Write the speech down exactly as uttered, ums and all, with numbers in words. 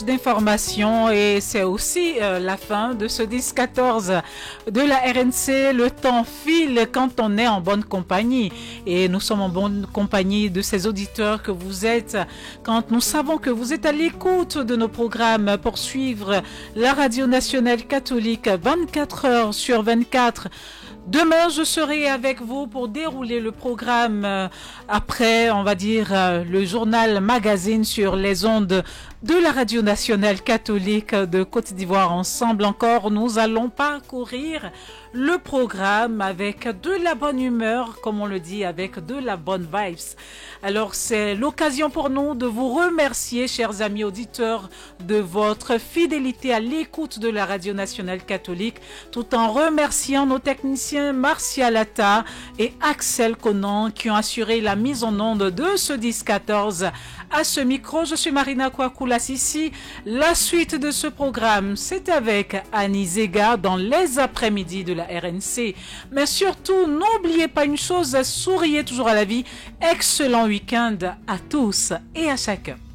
d'informations et c'est aussi euh, la fin de ce dix quatorze de la R N C. Le temps file quand on est en bonne compagnie et nous sommes en bonne compagnie de ces auditeurs que vous êtes quand nous savons que vous êtes à l'écoute de nos programmes pour suivre la Radio Nationale Catholique vingt-quatre heures sur vingt-quatre. Demain, je serai avec vous pour dérouler le programme euh, après, on va dire, euh, le journal magazine sur les ondes de la Radio Nationale Catholique de Côte d'Ivoire. Ensemble encore, nous allons parcourir le programme avec de la bonne humeur, comme on le dit, avec de la bonne vibes. Alors, c'est l'occasion pour nous de vous remercier, chers amis auditeurs, de votre fidélité à l'écoute de la Radio Nationale Catholique, tout en remerciant nos techniciens Martial Atta et Axel Conan qui ont assuré la mise en onde de ce dix quatorze. À ce micro, je suis Marina Kouakoula Sissi. La suite de ce programme, c'est avec Annie Zega dans les après-midi de la R N C. Mais surtout, n'oubliez pas une chose, souriez toujours à la vie. Excellent week-end à tous et à chacun.